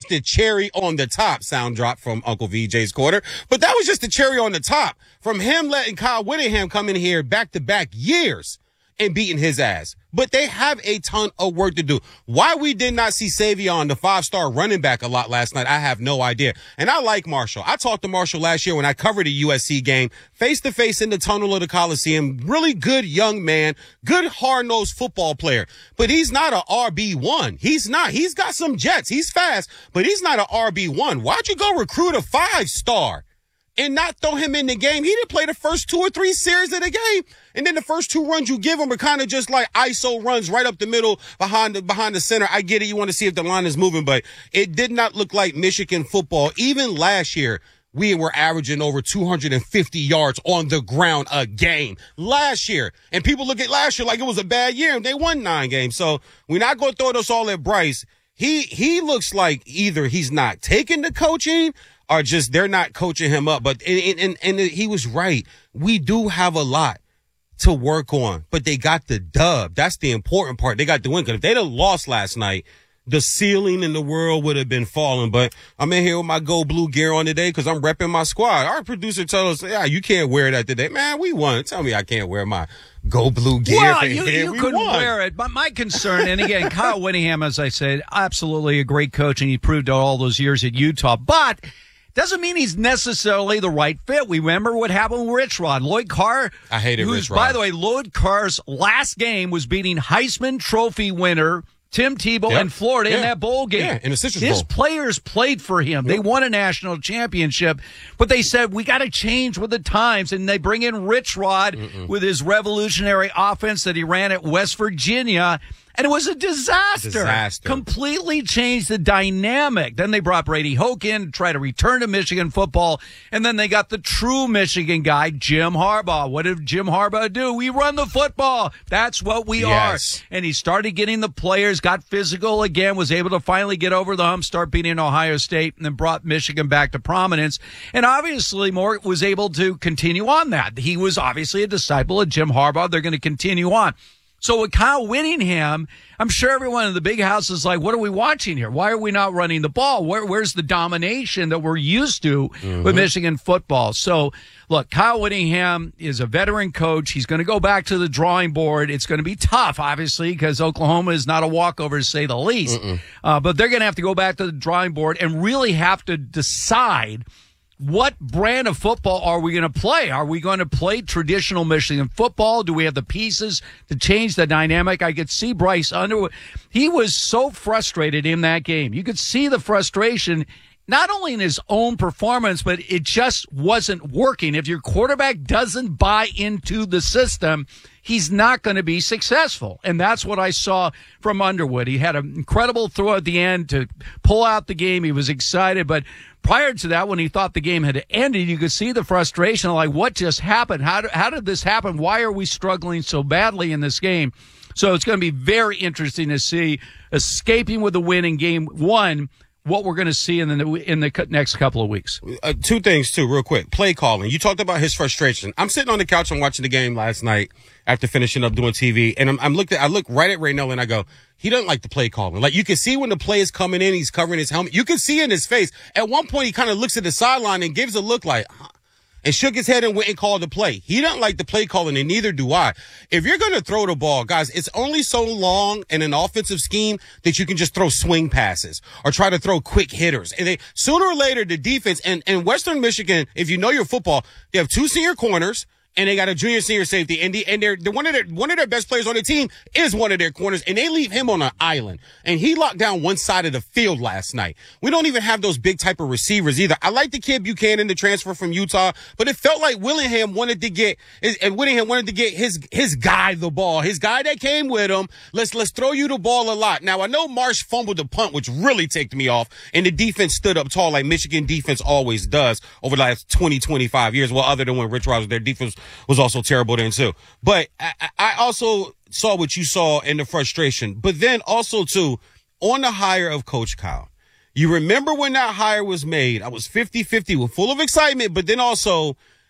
just the cherry on the top. Sound drop from Uncle VJ's quarter. But that was just the cherry on the top from him letting Kyle Whittingham come in here back-to-back years and beating his ass. But they have a ton of work to do. Why we did not see Savion, the 5-star running back, a lot last night, I have no idea. And I like Marshall. I talked to Marshall last year when I covered a USC game, face-to-face in the tunnel of the Coliseum. Really good young man, good hard-nosed football player. But he's not an RB1. He's not. He's got some jets. He's fast, but he's not an RB1. Why'd you go recruit a 5-star? And not throw him in the game? He didn't play the first 2 or 3 series of the game. And then the first 2 runs you give him are kind of just like ISO runs right up the middle behind the center. I get it. You want to see if the line is moving, but it did not look like Michigan football. Even last year, we were averaging over 250 yards on the ground a game last year. And people look at last year like it was a bad year and they won 9 games. So we're not going to throw this all at Bryce. He looks like either he's not taking the coaching or just they're not coaching him up. But and he was right. We do have a lot to work on, but they got the dub. That's the important part. They got the win. Because if they'd have lost last night, the ceiling in the world would have been falling. But I'm in here with my Go Blue gear on today because I'm repping my squad. Our producer told us, yeah, you can't wear that today. Man, we won. Tell me I can't wear my Go Blue gear. Well, you couldn't wear it. But my concern, and again, Kyle Whittingham, as I said, absolutely a great coach, and he proved all those years at Utah. But doesn't mean he's necessarily the right fit. We remember what happened with Rich Rod. Lloyd Carr. I hated Rich Rod. By the way, Lloyd Carr's last game was beating Heisman Trophy winner Tim Tebow in Florida in that bowl game. Yeah, in the Citrus Bowl. His players played for him. They won a national championship, but they said, we got to change with the times, and they bring in Rich Rod with his revolutionary offense that he ran at West Virginia, and it was a disaster. Completely changed the dynamic. Then they brought Brady Hoke in to try to return to Michigan football, and then they got the true Michigan guy, Jim Harbaugh. What did Jim Harbaugh do? We run the football. That's what we are. And he started getting the players, got physical again, was able to finally get over the hump, start beating Ohio State, and then brought Michigan back to prominence. And obviously, Moore was able to continue on that. He was obviously a disciple of Jim Harbaugh. They're going to continue on. So with Kyle Whittingham, I'm sure everyone in the big house is like, what are we watching here? Why are we not running the ball? Where's the domination that we're used to with Michigan football? So, look, Kyle Whittingham is a veteran coach. He's going to go back to the drawing board. It's going to be tough, obviously, because Oklahoma is not a walkover, to say the least. But they're going to have to go back to the drawing board and really have to decide, what brand of football are we going to play? Are we going to play traditional Michigan football? Do we have the pieces to change the dynamic? I could see Bryce Underwood. He was so frustrated in that game. You could see the frustration, not only in his own performance, but it just wasn't working. If your quarterback doesn't buy into the system, he's not going to be successful. And that's what I saw from Underwood. He had an incredible throw at the end to pull out the game. He was excited, but prior to that, when he thought the game had ended, you could see the frustration, like, what just happened? How did this happen? Why are we struggling so badly in this game? So it's going to be very interesting to see, escaping with a win in game 1, what we're going to see in the next couple of weeks. 2 things, too, real quick. Play calling. You talked about his frustration. I'm sitting on the couch and watching the game last night after finishing up doing TV, and I look right at Raynell and I go, he doesn't like the play calling. Like, you can see when the play is coming in, he's covering his helmet. You can see in his face. At one point, he kind of looks at the sideline and gives a look like, and shook his head and went and called the play. He doesn't like the play calling, and neither do I. If you're going to throw the ball, guys, it's only so long in an offensive scheme that you can just throw swing passes or try to throw quick hitters. And sooner or later, the defense, and Western Michigan, if you know your football, they have 2 senior corners, and they got a junior senior safety, and they're one of their best players on the team is one of their corners, and they leave him on an island. And he locked down one side of the field last night. We don't even have those big type of receivers either. I like the kid Buchanan, the transfer from Utah, but it felt like Whittingham wanted to get his guy the ball, his guy that came with him. Let's throw you the ball a lot. Now I know Marsh fumbled the punt, which really ticked me off, and the defense stood up tall like Michigan defense always does over the last 20-25 years. Well, other than when Rich Rod was their defense was also terrible then too. But I also saw what you saw in the frustration. But then also too, on the hire of Coach Kyle, you remember when that hire was made, I was 50-50, full of excitement, but then also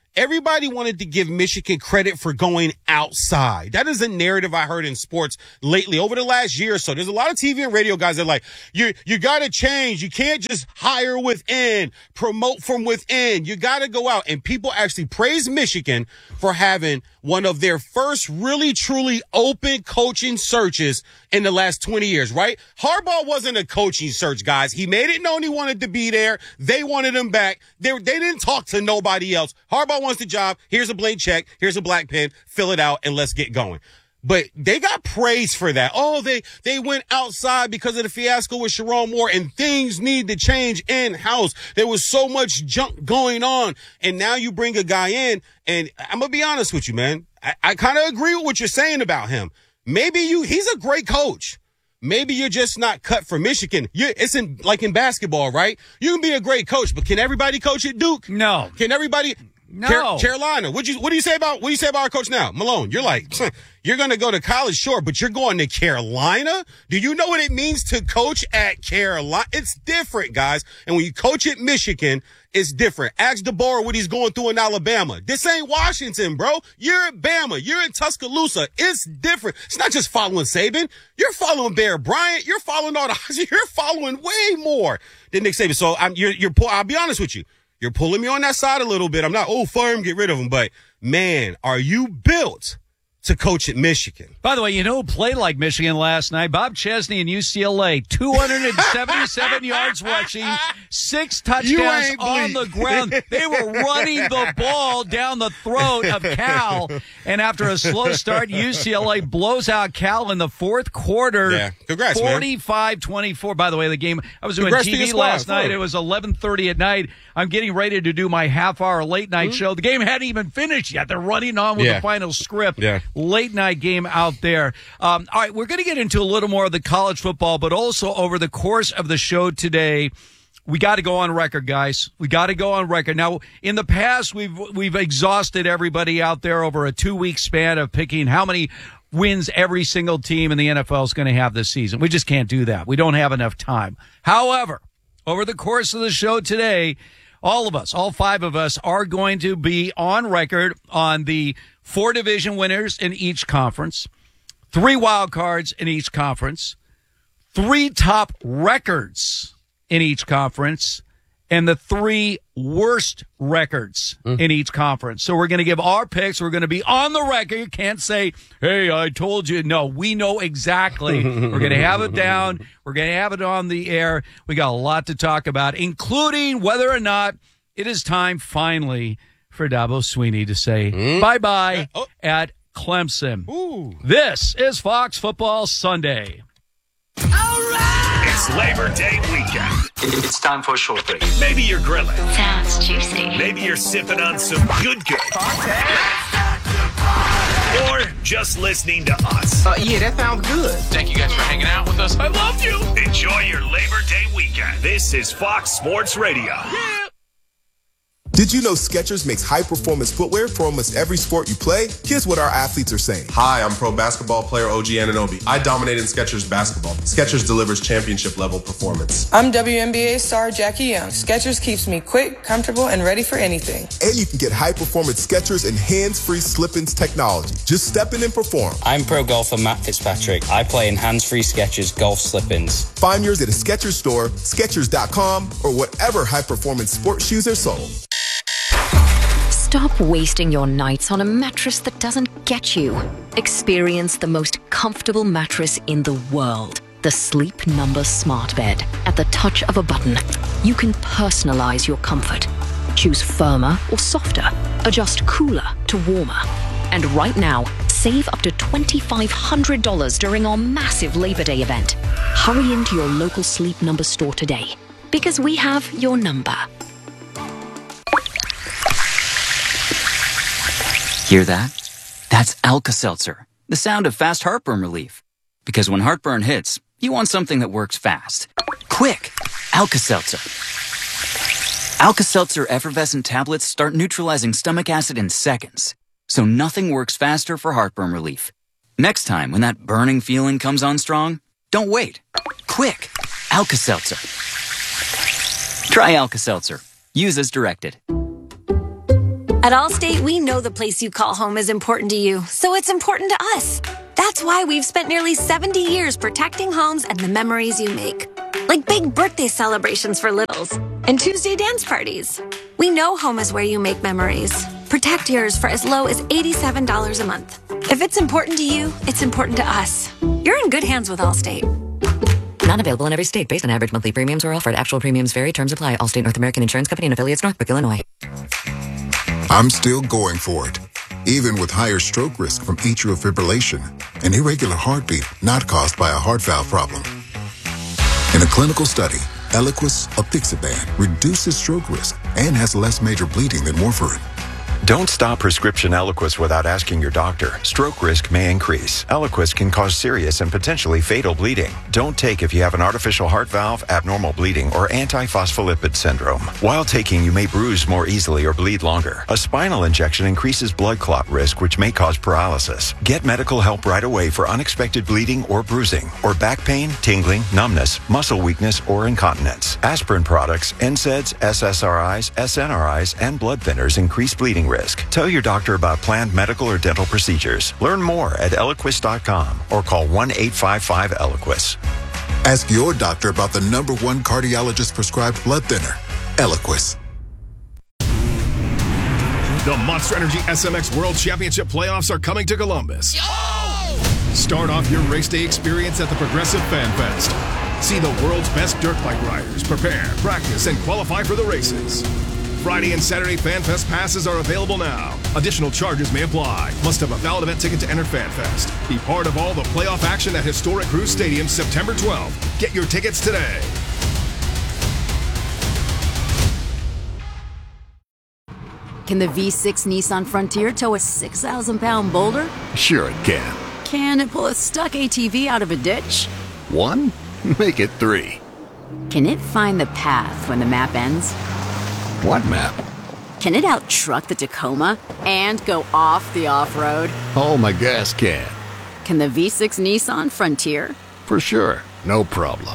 everybody wanted to give Michigan credit for going outside. That is a narrative I heard in sports lately over the last year or so. There's a lot of TV and radio guys that are like, you got to change. You can't just hire within, promote from within. You got to go out. And people actually praise Michigan for having one of their first really, truly open coaching searches in the last 20 years, right? Harbaugh wasn't a coaching search, guys. He made it known he wanted to be there. They wanted him back. They didn't talk to nobody else. Harbaugh wants the job. Here's a blank check. Here's a black pen. Fill it out and let's get going. But they got praised for that. Oh, they went outside because of the fiasco with Sharon Moore, and things need to change in-house. There was so much junk going on. And now you bring a guy in, and I'm going to be honest with you, man. I kind of agree with what you're saying about him. Maybe he's a great coach. Maybe you're just not cut for Michigan. It's like in basketball, right? You can be a great coach, but can everybody coach at Duke? No. Can everybody? No. Carolina. What do you say about our coach now? Malone, you're like, you're going to go to college, sure, but you're going to Carolina? Do you know what it means to coach at Carolina? It's different, guys. And when you coach at Michigan, it's different. Ask DeBoer what he's going through in Alabama. This ain't Washington, bro. You're at Bama. You're in Tuscaloosa. It's different. It's not just following Saban. You're following Bear Bryant. You're following you're following way more than Nick Saban. So I'll be honest with you. You're pulling me on that side a little bit. I'm not, fire him, get rid of him. But, man, are you built to coach at Michigan? By the way, you know who played like Michigan last night? Bob Chesney in UCLA. 277 yards rushing, 6 touchdowns on the ground. They were running the ball down the throat of Cal. And after a slow start, UCLA blows out Cal in the fourth quarter. Yeah, congrats, 45-24. By the way, the game, I was doing TV last night. It was 11:30 at night. I'm getting ready to do my half-hour late-night show. The game hadn't even finished yet. They're running on with the final script. Yeah. Late-night game out there. All right, we're going to get into a little more of the college football, but also over the course of the show today, we got to go on record, guys. We got to go on record. Now, in the past, we've exhausted everybody out there over a 2-week span of picking how many wins every single team in the NFL is going to have this season. We just can't do that. We don't have enough time. However, over the course of the show today, all of us, all 5 of us, are going to be on record on the 4 division winners in each conference, 3 wild cards in each conference, 3 top records in each conference, and the 3 worst records in each conference. So we're going to give our picks. We're going to be on the record. You can't say, hey, I told you. No, we know exactly. We're going to have it down. We're going to have it on the air. We got a lot to talk about, including whether or not it is time finally for Dabo Swinney to say bye-bye at Clemson. Ooh. This is Fox Football Sunday. All right! It's Labor Day weekend. It's time for a short break. Maybe you're grilling. Sounds juicy. Maybe you're sipping on some good. Or just listening to us. Yeah, that sounds good. Thank you guys for hanging out with us. I love you. Enjoy your Labor Day weekend. This is Fox Sports Radio. Yeah. Did you know Skechers makes high-performance footwear for almost every sport you play? Here's what our athletes are saying. Hi, I'm pro basketball player OG Anunoby. I dominate in Skechers basketball. Skechers delivers championship-level performance. I'm WNBA star Jackie Young. Skechers keeps me quick, comfortable, and ready for anything. And you can get high-performance Skechers and hands-free slip-ins technology. Just step in and perform. I'm pro golfer Matt Fitzpatrick. I play in hands-free Skechers golf slip-ins. Find yours at a Skechers store, Skechers.com, or whatever high-performance sports shoes are sold. Stop wasting your nights on a mattress that doesn't get you. Experience the most comfortable mattress in the world. The Sleep Number Smart Bed. At the touch of a button, you can personalize your comfort. Choose firmer or softer. Adjust cooler to warmer. And right now, save up to $2,500 during our massive Labor Day event. Hurry into your local Sleep Number store today, because we have your number. Hear that? That's Alka-Seltzer, the sound of fast heartburn relief. Because when heartburn hits, you want something that works fast. Quick! Alka-Seltzer. Alka-Seltzer effervescent tablets start neutralizing stomach acid in seconds. So nothing works faster for heartburn relief. Next time, when that burning feeling comes on strong, don't wait. Quick! Alka-Seltzer. Try Alka-Seltzer. Use as directed. At Allstate, we know the place you call home is important to you, so it's important to us. That's why we've spent nearly 70 years protecting homes and the memories you make. Like big birthday celebrations for littles and Tuesday dance parties. We know home is where you make memories. Protect yours for as low as $87 a month. If it's important to you, it's important to us. You're in good hands with Allstate. Not available in every state based on average monthly premiums or offered. Actual premiums vary. Terms apply. Allstate North American Insurance Company and affiliates, Northbrook, Illinois. I'm still going for it. Even with higher stroke risk from atrial fibrillation, an irregular heartbeat not caused by a heart valve problem. In a clinical study, Eliquis, apixaban, reduces stroke risk and has less major bleeding than warfarin. Don't stop prescription Eliquis without asking your doctor. Stroke risk may increase. Eliquis can cause serious and potentially fatal bleeding. Don't take if you have an artificial heart valve, abnormal bleeding, or antiphospholipid syndrome. While taking, you may bruise more easily or bleed longer. A spinal injection increases blood clot risk, which may cause paralysis. Get medical help right away for unexpected bleeding or bruising, or back pain, tingling, numbness, muscle weakness, or incontinence. Aspirin products, NSAIDs, SSRIs, SNRIs, and blood thinners increase bleeding risk. Tell your doctor about planned medical or dental procedures. Learn more at Eliquis.com or call 1-855-ELIQUIS. Ask your doctor about the #1 cardiologist prescribed blood thinner, Eliquis. The Monster Energy SMX World Championship playoffs are coming to Columbus. Start off your race day experience at the Progressive Fan Fest. See the world's best dirt bike riders prepare, practice, and qualify for the races. Friday and Saturday Fan Fest passes are available now. Additional charges may apply. Must have a valid event ticket to enter Fan Fest. Be part of all the playoff action at historic Cruise Stadium September 12th. Get your tickets today. Can the V6 Nissan Frontier tow a 6,000-pound boulder? Sure it can. Can it pull a stuck ATV out of a ditch? 1? Make it 3. Can it find the path when the map ends? What map? Can it out-truck the Tacoma and go off the off-road? Oh, my gas can. Can the V6 Nissan Frontier? For sure. No problem.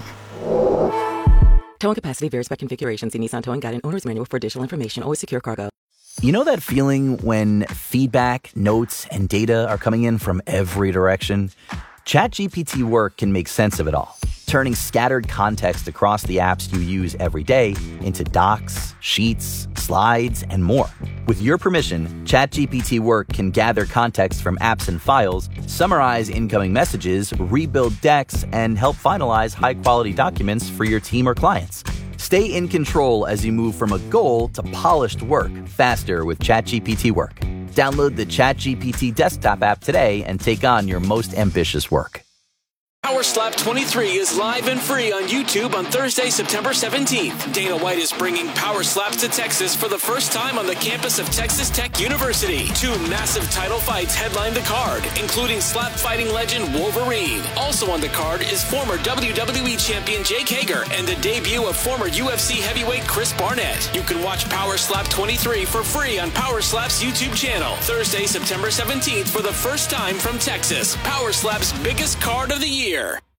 Towing capacity varies by configuration. See Nissan Towing Guide and Owner's Manual for additional information. Always secure cargo. You know that feeling when feedback, notes, and data are coming in from every direction? ChatGPT Work can make sense of it all, turning scattered context across the apps you use every day into docs, sheets, slides, and more. With your permission, ChatGPT Work can gather context from apps and files, summarize incoming messages, rebuild decks, and help finalize high-quality documents for your team or clients. Stay in control as you move from a goal to polished work faster with ChatGPT Work. Download the ChatGPT desktop app today and take on your most ambitious work. Power Slap 23 is live and free on YouTube on Thursday, September 17th. Dana White is bringing Power Slaps to Texas for the first time on the campus of Texas Tech University. 2 massive title fights headline the card, including slap fighting legend Wolverine. Also on the card is former WWE champion Jake Hager and the debut of former UFC heavyweight Chris Barnett. You can watch Power Slap 23 for free on Power Slap's YouTube channel. Thursday, September 17th for the first time from Texas. Power Slap's biggest card of the year.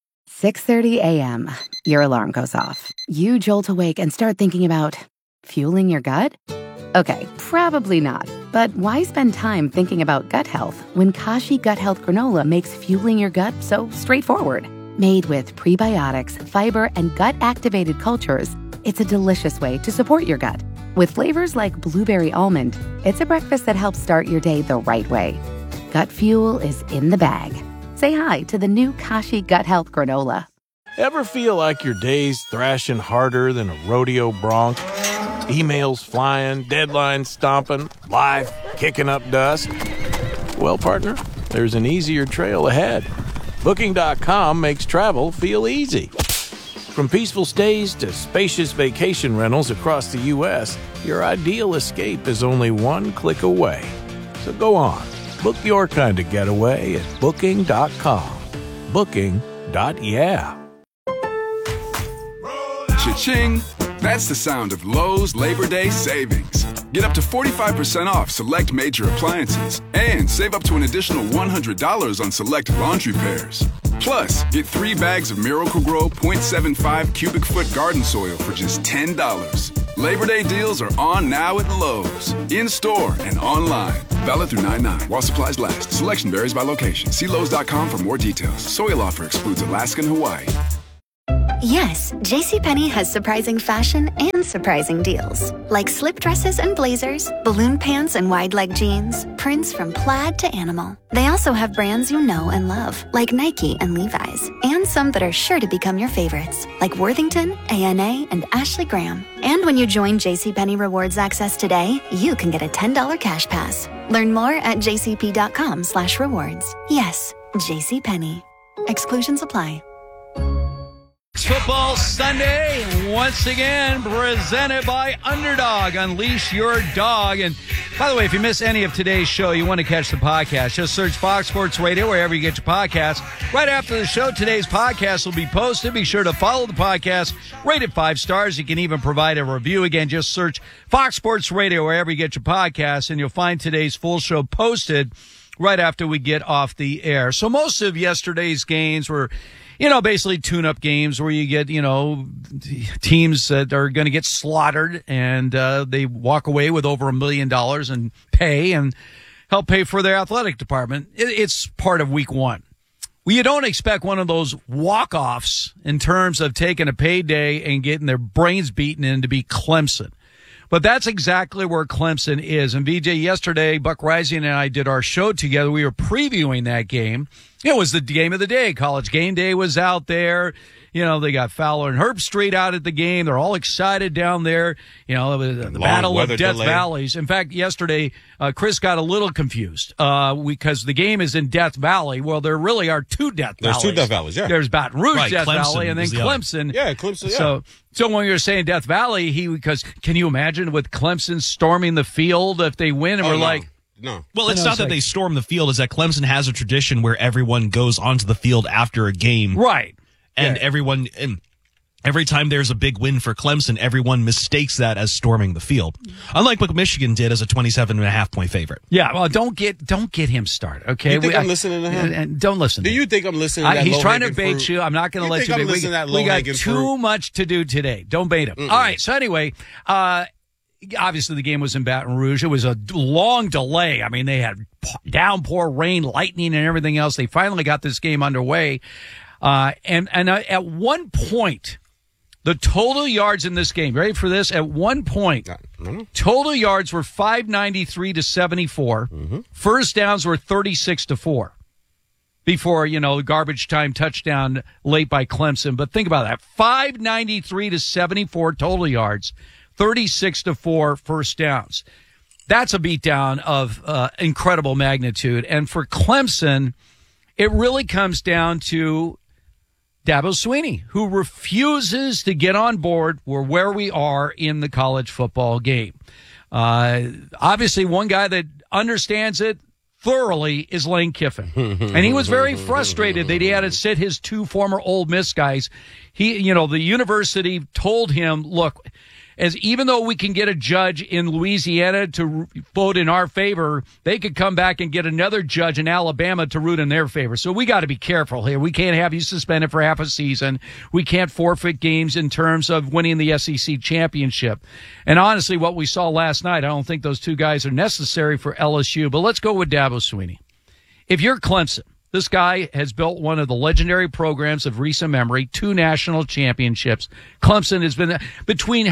6:30 a.m. Your alarm goes off. You jolt awake and start thinking about fueling your gut? Okay, probably not. But why spend time thinking about gut health when Kashi Gut Health Granola makes fueling your gut so straightforward? Made with prebiotics, fiber, and gut-activated cultures, it's a delicious way to support your gut. With flavors like blueberry almond, it's a breakfast that helps start your day the right way. Gut fuel is in the bag. Say hi to the new Kashi Gut Health Granola. Ever feel like your day's thrashing harder than a rodeo bronc? Emails flying, deadlines stomping, life kicking up dust? Well, partner, there's an easier trail ahead. Booking.com makes travel feel easy. From peaceful stays to spacious vacation rentals across the U.S., your ideal escape is only one click away. So go on. Book your kind of getaway at Booking.com. Booking.yeah. Cha-ching! That's the sound of Lowe's Labor Day savings. Get up to 45% off select major appliances and save up to an additional $100 on select laundry pairs. Plus, get 3 bags of Miracle-Gro 0.75 cubic foot garden soil for just $10. Labor Day deals are on now at Lowe's. In-store and online. Valid through 9/9 while supplies last. Selection varies by location. See Lowe's.com for more details. Soil offer excludes Alaska and Hawaii. Yes, JCPenney has surprising fashion and surprising deals. Like slip dresses and blazers, balloon pants and wide leg jeans, prints from plaid to animal. They also have brands you know and love, like Nike and Levi's, and some that are sure to become your favorites, like Worthington, A&A, and Ashley Graham. And when you join JCPenney Rewards Access today, you can get a $10 cash pass. Learn more at jcp.com/rewards. Yes, JCPenney. Exclusions apply. Football Sunday, once again, presented by Underdog. Unleash your dog. And by the way, if you miss any of today's show, you want to catch the podcast, just search Fox Sports Radio wherever you get your podcasts. Right after the show, today's podcast will be posted. Be sure to follow the podcast, rate it 5 stars. You can even provide a review. Again, just search Fox Sports Radio wherever you get your podcasts, and you'll find today's full show posted right after we get off the air. So most of yesterday's games were, basically tune-up games where you get, teams that are going to get slaughtered, and they walk away with over $1 million in pay and help pay for their athletic department. It's part of week one. Well, you don't expect one of those walk-offs in terms of taking a payday and getting their brains beaten in to be Clemson. But that's exactly where Clemson is. And VJ, yesterday, Buck Rising and I did our show together. We were previewing that game. It was the game of the day. College Game Day was out there. They got Fowler and Herbstreit out at the game. They're all excited down there. The Battle of Death Valleys. In fact, yesterday, Chris got a little confused because the game is in Death Valley. Well, there really are two Death Valleys. There's two Death Valleys, yeah. There's Baton Rouge Death Clemson Valley and then Clemson. Yeah, Clemson, yeah. So when you're saying Death Valley, because can you imagine with Clemson storming the field if they win? And No. Well, it's not that they storm the field. It's that Clemson has a tradition where everyone goes onto the field after a game. Right. And every time there's a big win for Clemson, everyone mistakes that as storming the field. Unlike what Michigan did as a 27.5-point favorite. Yeah, well, don't get him started, okay? You think I'm listening to him? And don't listen to him. Do you think I'm listening to that? He's trying to bait you. I'm not going to let you bait. We got too much to do today. Don't bait him. All right, so anyway, obviously the game was in Baton Rouge. It was a long delay. I mean, they had downpour, rain, lightning, and everything else. They finally got this game underway. And at one point, the total yards in this game, ready for this? At one point, total yards were 593 to 74. First downs were 36 to 4 before, garbage time touchdown late by Clemson. But think about that. 593 to 74 total yards, 36 to 4 first downs. That's a beatdown of incredible magnitude. And for Clemson, it really comes down to Dabo Swinney, who refuses to get on board where we are in the college football game. Obviously, one guy that understands it thoroughly is Lane Kiffin. And he was very frustrated that he had to sit his 2 former Ole Miss guys. The university told him, look, even though we can get a judge in Louisiana to vote in our favor, they could come back and get another judge in Alabama to root in their favor. So we got to be careful here. We can't have you suspended for half a season. We can't forfeit games in terms of winning the SEC championship. And honestly, what we saw last night, I don't think those 2 guys are necessary for LSU. But let's go with Dabo Swinney. If you're Clemson, this guy has built one of the legendary programs of recent memory, 2 national championships. Clemson has been between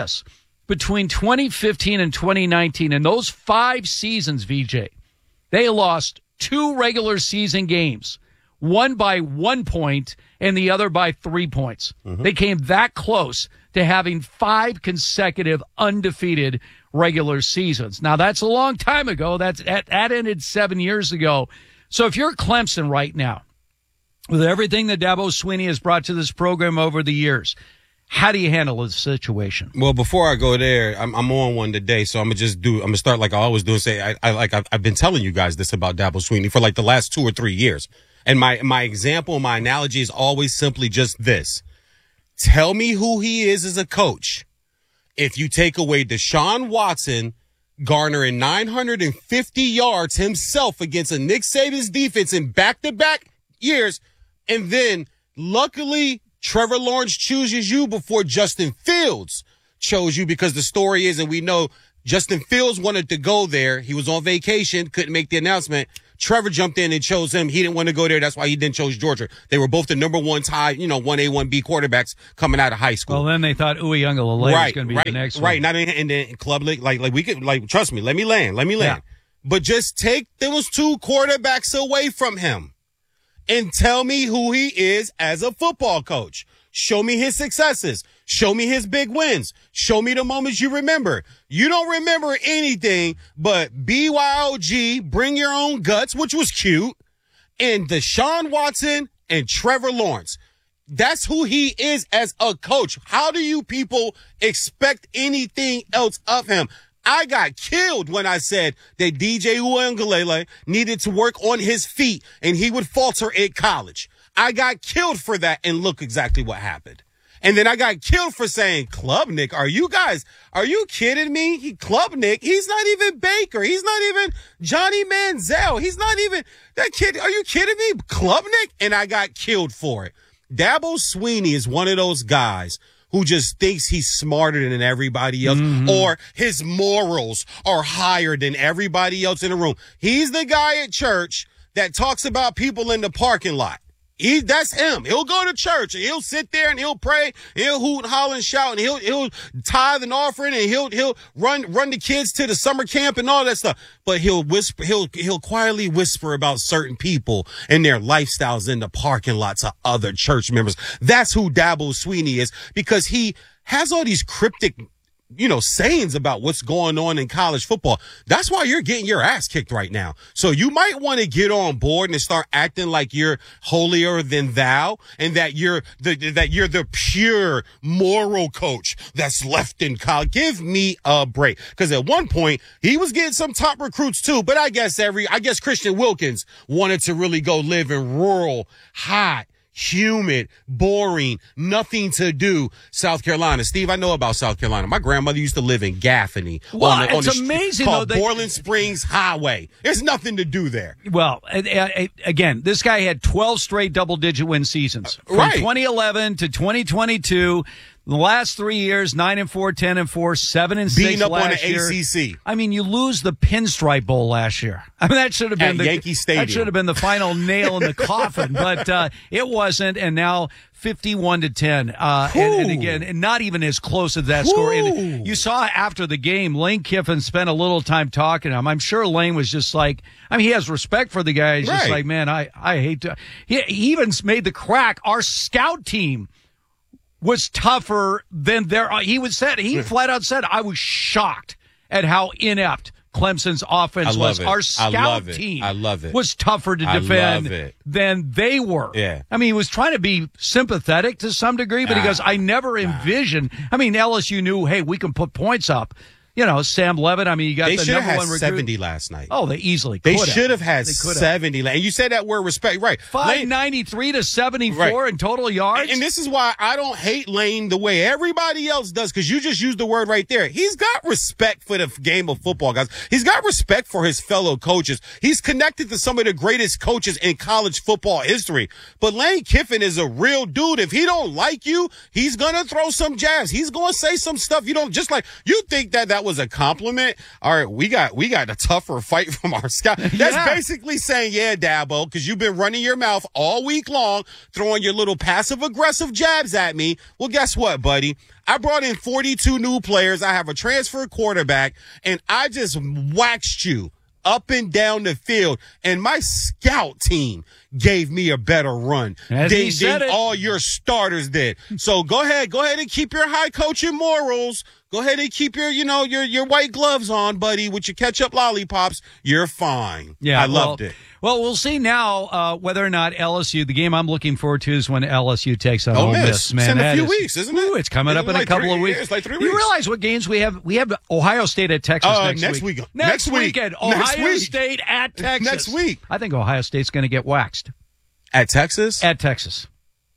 2015 and 2019, in those 5 seasons, VJ, they lost 2 regular season games, one by 1 point and the other by 3 points. They came that close to having 5 consecutive undefeated regular seasons. Now, that's a long time ago. That ended 7 years ago. So if you're Clemson right now, with everything that Dabo Swinney has brought to this program over the years, how do you handle the situation? Well, before I go there, I'm on one today, so I'm gonna start like I always do and say I've been telling you guys this about Dabo Swinney for like the last 2 or 3 years, and my example, my analogy is always simply just this: tell me who he is as a coach. If you take away Deshaun Watson garnering 950 yards himself against a Nick Saban's defense in back-to-back years, and then luckily Trevor Lawrence chooses you before Justin Fields chose you because the story is, and we know Justin Fields wanted to go there. He was on vacation, couldn't make the announcement. Trevor jumped in and chose him. He didn't want to go there. That's why he didn't chose Georgia. They were both the number one tied, 1A, 1B quarterbacks coming out of high school. Well, then they thought Uiagalelei was going to be the next one. Right. Not in the club league. Like we could, trust me. Let me land. Yeah. But just take those two quarterbacks away from him and tell me who he is as a football coach. Show me his successes. Show me his big wins. Show me the moments you remember. You don't remember anything but BYOG, Bring Your Own Guts, which was cute, and Deshaun Watson and Trevor Lawrence. That's who he is as a coach. How do you people expect anything else of him? I got killed when I said that DJ Uiagalelei needed to work on his feet and he would falter at college. I got killed for that, and look exactly what happened. And then I got killed for saying, Klubnik, are you kidding me? Klubnik, he's not even Baker. He's not even Johnny Manziel. He's not even that kid. Are you kidding me? Klubnik? And I got killed for it. Dabo Swinney is one of those guys who just thinks he's smarter than everybody else, or his morals are higher than everybody else in the room. He's the guy at church that talks about people in the parking lot. That's him. He'll go to church and he'll sit there and he'll pray, and he'll hoot and holler and shout, and he'll tithe and offering, and he'll run the kids to the summer camp and all that stuff. But he'll quietly whisper about certain people and their lifestyles in the parking lot to other church members. That's who Dabo Swinney is, because he has all these cryptic sayings about what's going on in college football. That's why you're getting your ass kicked right now. So you might want to get on board and start acting like you're holier than thou, and that you're the pure moral coach that's left in college. Give me a break. Because at one point he was getting some top recruits too, but I guess Christian Wilkins wanted to really go live in rural, hot, humid, boring, nothing to do South Carolina. Steve, I know about South Carolina. My grandmother used to live in Gaffney. It's amazing, called Borland Springs Highway. There's nothing to do there. Well, again, this guy had 12 straight double-digit win seasons. From 2011 to 2022. The last 3 years, 9-4, 10-4, 7-6 beating up last on the year. ACC. I mean, you lose the Pinstripe Bowl last year. I mean, that should have been Yankee Stadium. That should have been the final nail in the coffin, but it wasn't. And now 51-10, and again, and not even as close as that score. And you saw after the game, Lane Kiffin spent a little time talking to him. I'm sure Lane was just like, I mean, he has respect for the guy. He's just like, man, I hate to. He even made the crack. Our scout team was tougher than he flat out said, I was shocked at how inept Clemson's offense was. Our scout team was tougher to defend than they were. Yeah. I mean, he was trying to be sympathetic to some degree, but he goes, I never envisioned. I mean, LSU knew, hey, we can put points up. Sam Levitt, I mean, you got the number one recruit. 70 last night. Oh, they easily could have. They should have had 70. And you said that word respect. Right. 593 to 74 in total yards. And this is why I don't hate Lane the way everybody else does, because you just used the word right there. He's got respect for the game of football, guys. He's got respect for his fellow coaches. He's connected to some of the greatest coaches in college football history. But Lane Kiffin is a real dude. If he don't like you, he's going to throw some jabs. He's going to say some stuff you don't just like. You think that was a compliment? All right, we got a tougher fight from our scout. That's basically saying, yeah, Dabo, because you've been running your mouth all week long, throwing your little passive-aggressive jabs at me. Well, guess what, buddy? I brought in 42 new players. I have a transfer quarterback, and I just waxed you up and down the field, and my scout team gave me a better run than all your starters did. So go ahead and keep your high coaching morals. Go ahead and keep your white gloves on, buddy, with your ketchup lollipops. You're fine. Yeah, I loved it. Well, we'll see now whether or not LSU, the game I'm looking forward to is when LSU takes on Ole Miss. Man, it's in a few weeks, isn't it? It's coming up in a couple of weeks. It's like 3 weeks. You realize what games we have? We have Ohio State at Texas next week. Next weekend. Ohio State at Texas. Next week. I think Ohio State's going to get waxed. At Texas? At Texas.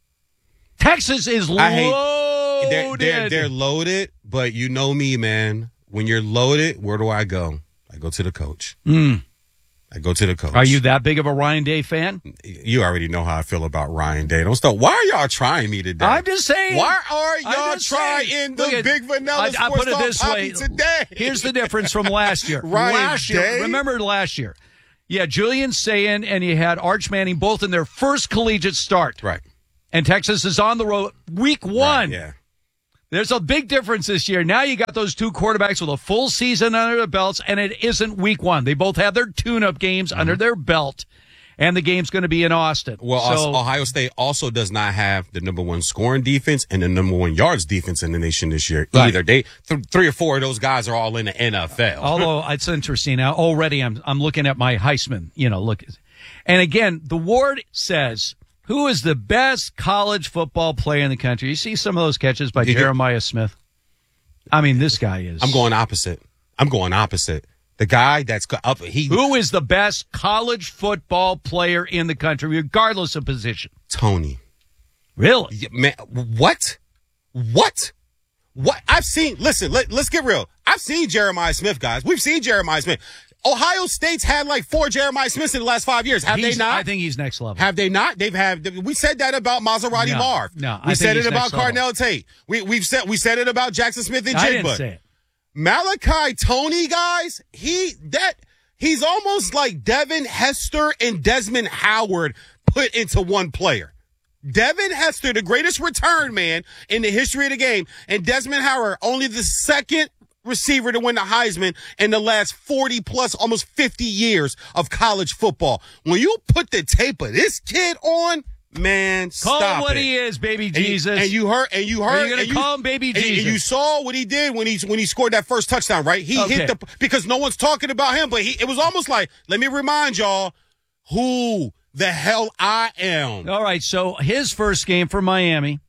Texas is loaded. They're loaded, but you know me, man. When you're loaded, where do I go? I go to the coach. I go to the coach. Are you that big of a Ryan Day fan? You already know how I feel about Ryan Day. Don't stop. Why are y'all trying me today? I'm just saying. Why are y'all trying the Big Vanilla I put it Sports this Talk way today? Here's the difference from last year. Ryan Day? Remember last year? Yeah, Julian Sayin and you had Arch Manning both in their first collegiate start. Right. And Texas is on the road week 1. Right, yeah. There's a big difference this year. Now you got those two quarterbacks with a full season under their belts, and it isn't week 1. They both have their tune-up games under their belt, and the game's going to be in Austin. Well, Ohio State also does not have the number 1 scoring defense and the number 1 yards defense in the nation this year either. They 3 or 4 of those guys are all in the NFL. Although it's interesting now. Already, I'm looking at my Heisman. Look, and again, the Ward says, who is the best college football player in the country? You see some of those catches by Jeremiah Smith? I mean, this guy is. I'm going opposite. The guy that's up. Who is the best college football player in the country, regardless of position? Tony. Really? Yeah, man, what? I've seen, listen, let's get real. I've seen Jeremiah Smith, guys. We've seen Jeremiah Smith. Ohio State's had like 4 Jeremiah Smiths in the last 5 years. Have they not? I think he's next level. Have they not? We said that about Maserati Marv. No, we said it about Carnell Tate. We said it about Jackson Smith and Jigba. I didn't say it. Malachi Toney, guys, he's almost like Devin Hester and Desmond Howard put into one player. Devin Hester, the greatest return man in the history of the game, and Desmond Howard, only the second receiver to win the Heisman in the last 40 plus, almost 50 years of college football. When you put the tape of this kid on, man, call stop him what it. he is, baby Jesus. And you heard. Are you going to call him baby Jesus? And you saw what he did when he scored that first touchdown, right? He hit because no one's talking about him, but it was almost like, let me remind y'all who the hell I am. All right, so his first game for Miami.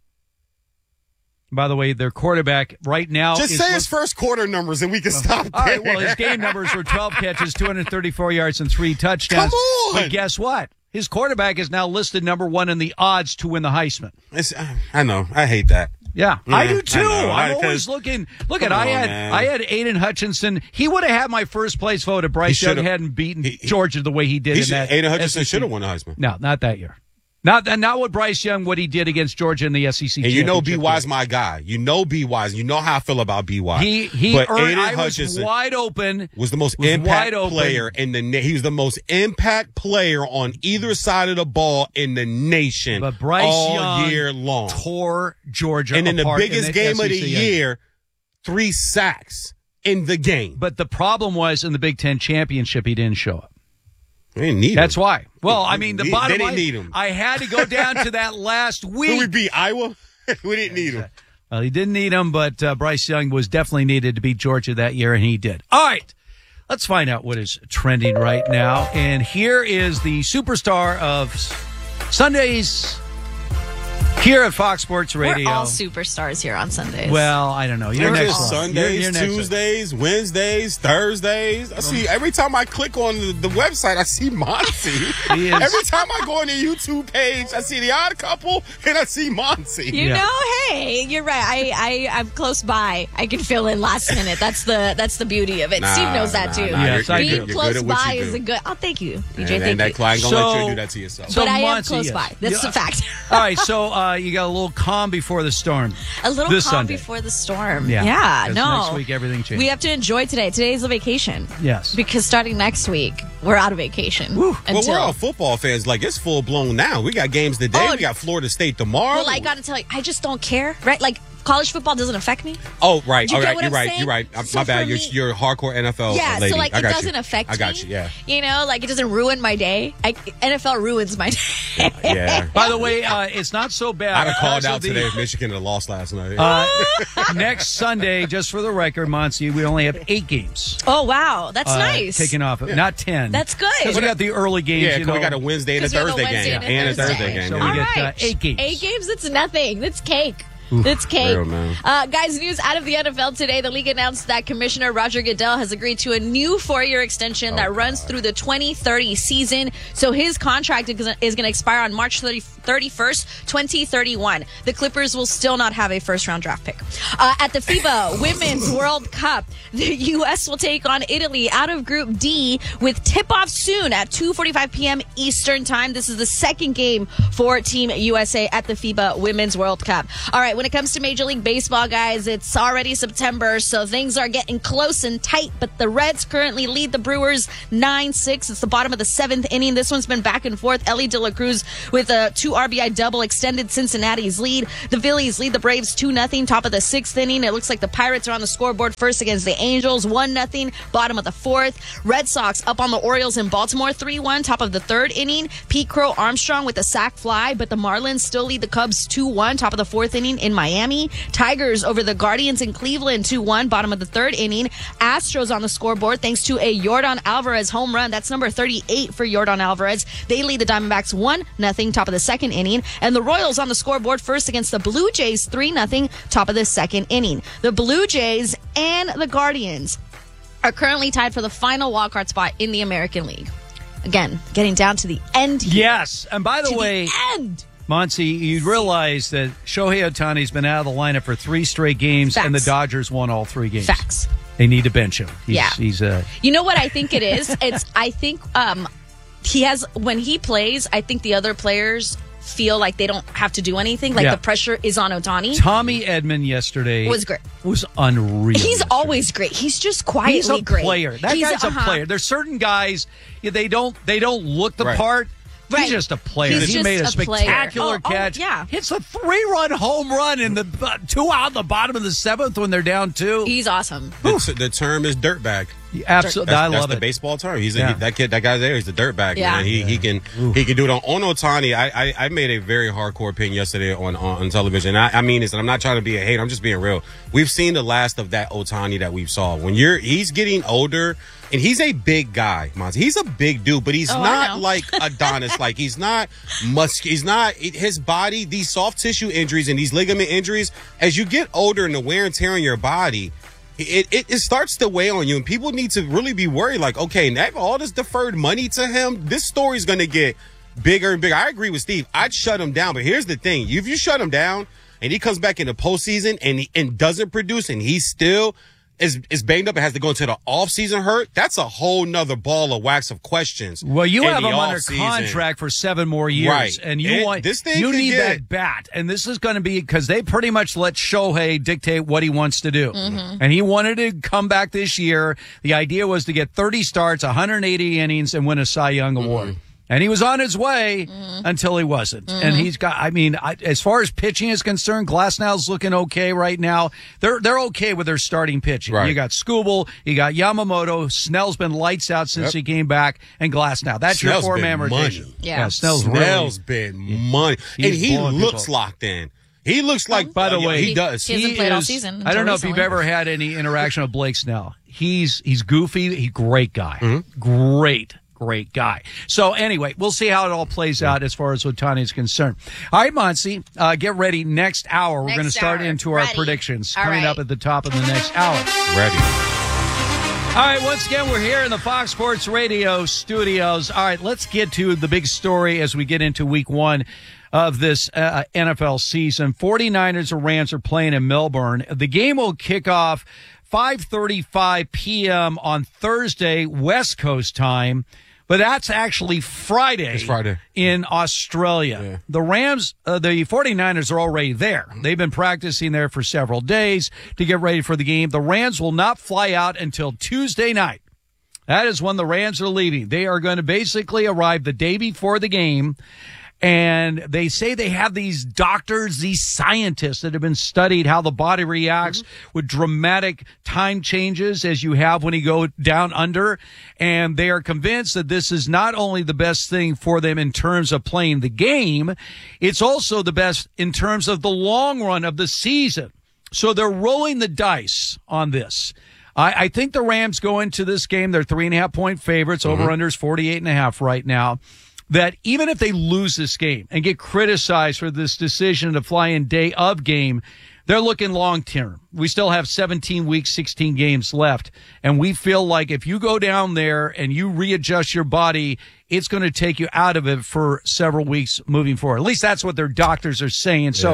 By the way, their quarterback right now. Just say his first quarter numbers and we can stop there. All right, well, his game numbers were 12 catches, 234 yards, and 3 touchdowns. Come on. But guess what? His quarterback is now listed number 1 in the odds to win the Heisman. I know. I hate that. Yeah, I do too. I'm always always looking. Look at I had Aiden Hutchinson. He would have had my first place vote if Bryce Young hadn't beaten Georgia the way he did in that. Aiden Hutchinson should have won the Heisman. No, not that year. Not what Bryce Young, what he did against Georgia in the SEC. And you know B.Y.'s my guy. You know B.Y.'s. You know how I feel about B.Y. He but earned, Aiden I Hutchinson was wide open. Was the most impact player in the. He was the most impact player on either side of the ball in the nation. But Bryce all Young year long tore Georgia and in the apart biggest game of the year, 3 sacks in the game. But the problem was in the Big Ten championship, he didn't show up. They didn't need him. That's why. Well, I mean, the bottom they didn't line, need him. I had to go down to that last week. Who we beat? Iowa? We didn't need him. Well, he didn't need him, but Bryce Young was definitely needed to beat Georgia that year, and he did. All right. Let's find out what is trending right now. And here is the superstar of Sundays here at Fox Sports Radio. We're all superstars here on Sundays. Well, I don't know. You're next Sundays, you're next Tuesdays, Wednesdays, Thursdays. I see every time I click on the website, I see Monty. Every time I go on the YouTube page, I see The Odd Couple and I see Monty. You know, hey, you're right. I'm close by. I can fill in last minute. That's the beauty of it. Steve knows that too. Yes, I Being do. close by is a good. Oh, thank you, DJ. And that client gonna let you do that to yourself. But I am Monty, close by. That's a fact. All right, so you got a little calm before the storm. A little this calm Sunday. before the storm. Yeah. No. Next week, everything changes. We have to enjoy today. Today's a vacation. Yes. Because starting next week, we're out of vacation. Well, we're all football fans. Like, it's full blown now. We got games today. We got Florida State tomorrow. Well, I got to tell you, I just don't care, right? Like, college football doesn't affect me. Oh, right. All right. You're You're right. So my bad. for me, You're a hardcore NFL lady. So, like, it doesn't affect me. I got you, yeah. You know, like, it doesn't ruin my day. NFL ruins my day. Yeah. By the way, it's not so bad. I'd have called out today if Michigan had lost last night. Next Sunday, just for the record, Monty, we only have 8 games. Oh, wow. That's nice. Taking off. Yeah. Not 10. That's good. Because we got the early games. Yeah, because we got a Wednesday and a Thursday game. And a Thursday game. So All we get right. 8 games. 8 games, that's nothing. That's cake. It's cake. Real, man. Guys, news out of the NFL today. The league announced that Commissioner Roger Goodell has agreed to a new 4-year extension that runs through the 2030 season. So his contract is going to expire on March 31st, 2031. The Clippers will still not have a first-round draft pick. At the FIBA Women's World Cup, the U.S. will take on Italy out of Group D with tip-off soon at 2:45 p.m. Eastern Time. This is the second game for Team USA at the FIBA Women's World Cup. All right, when it comes to Major League Baseball, guys, it's already September, so things are getting close and tight, but the Reds currently lead the Brewers 9-6. It's the bottom of the 7th inning. This one's been back and forth. Ellie De La Cruz with a 2 RBI double extended Cincinnati's lead. The Phillies lead the Braves 2-0, top of the 6th inning. It looks like the Pirates are on the scoreboard first against the Angels, 1-0, bottom of the 4th. Red Sox up on the Orioles in Baltimore 3-1, top of the 3rd inning. Pete Crow Armstrong with a sac fly, but the Marlins still lead the Cubs 2-1, top of the 4th inning in Miami. Tigers over the Guardians in Cleveland 2-1, bottom of the 3rd inning. Astros on the scoreboard thanks to a Yordan Alvarez home run. That's number 38 for Yordan Alvarez. They lead the Diamondbacks 1-0, top of the 2nd inning. And the Royals on the scoreboard first against the Blue Jays 3-0, top of the 2nd inning. The Blue Jays and the Guardians are currently tied for the final wildcard spot in the American League. Again, getting down to the end here. Yes, and by the way, Monty, you realize that Shohei Ohtani's been out of the lineup for 3 straight games, and the Dodgers won all 3 games. Facts. They need to bench him. He's You know what I think it is? I think he has, when he plays, I think the other players feel like they don't have to do anything. Like the pressure is on Ohtani. Tommy Edman yesterday was great. Was unreal. He's always great. He's just quietly great. He's a player. That guy's a player. There's certain guys, they don't look the part. He's just a player. He made a spectacular catch. Hits a 3-run home run in the 2 out the bottom of the 7th when they're down 2. He's awesome. The term is dirtbag. Absolutely, I love that's it. the baseball term. He's that kid, that guy there. He's the dirtbag. Yeah. Man. He can do it on Ohtani. I made a very hardcore opinion yesterday on television. I mean this, and I'm not trying to be a hater. I'm just being real. We've seen the last of that Ohtani that we saw. He's getting older, and he's a big guy, Monty. He's a big dude, but he's not like Adonis. Like he's not musky. He's not his body. These soft tissue injuries and these ligament injuries. As you get older and the wear and tear on your body, it starts to weigh on you, and people need to really be worried. Like, okay, now all this deferred money to him, this story's going to get bigger and bigger. I agree with Steve. I'd shut him down, but here's the thing: if you shut him down and he comes back in the postseason and doesn't produce, and he still is banged up and has to go into the offseason hurt, that's a whole nother ball of wax of questions. Well, you have him under contract for 7 more years, right? And you need that bat, and this is going to be because they pretty much let Shohei dictate what he wants to do, and he wanted to come back this year. The idea was to get 30 starts, 180 innings, and win a Cy Young Award. And he was on his way until he wasn't. And he's got, as far as pitching is concerned, Glasnow's looking okay right now. They're okay with their starting pitching. Right. You got Skubal, you got Yamamoto, Snell's been lights out since he came back, and Glasnow. That's Snell's your 4-man been rotation. money. Yeah, Snell's been money. And he looks locked in. He looks like, by the way, he does. He hasn't played all season. I don't know if you've ever had any interaction with Blake Snell. He's goofy. He's a great guy. Great guy. So anyway, we'll see how it all plays out as far as Ohtani is concerned. All right, Monsi, get ready. Next hour, we're going to start into our predictions coming up at the top of the next hour. Ready. All right, once again, we're here in the Fox Sports Radio studios. All right, let's get to the big story as we get into week 1 of this NFL season. 49ers and Rams are playing in Melbourne. The game will kick off 5:35 p.m. on Thursday, West Coast time. But that's actually Friday. It's Friday. In Australia. Yeah. The Rams, the 49ers are already there. They've been practicing there for several days to get ready for the game. The Rams will not fly out until Tuesday night. That is when the Rams are leaving. They are going to basically arrive the day before the game. And they say they have these doctors, these scientists that have been studied how the body reacts with dramatic time changes as you have when you go down under. And they are convinced that this is not only the best thing for them in terms of playing the game, it's also the best in terms of the long run of the season. So they're rolling the dice on this. I think the Rams go into this game, they're 3.5-point favorites. Over-under is 48.5 right now. that even if they lose this game and get criticized for this decision to fly in day of game, they're looking long term. We still have 17 weeks, 16 games left. And we feel like if you go down there and you readjust your body, it's going to take you out of it for several weeks moving forward. At least that's what their doctors are saying. So,